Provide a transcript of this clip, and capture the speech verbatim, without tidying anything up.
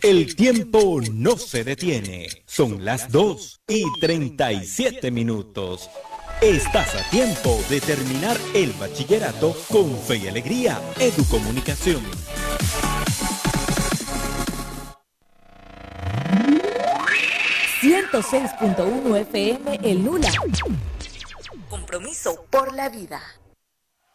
El tiempo no se detiene. Son las dos y treinta y siete minutos. Estás a tiempo de terminar el bachillerato con fe y alegría. Educomunicación. ciento seis punto uno F M El Lula. Compromiso por la vida.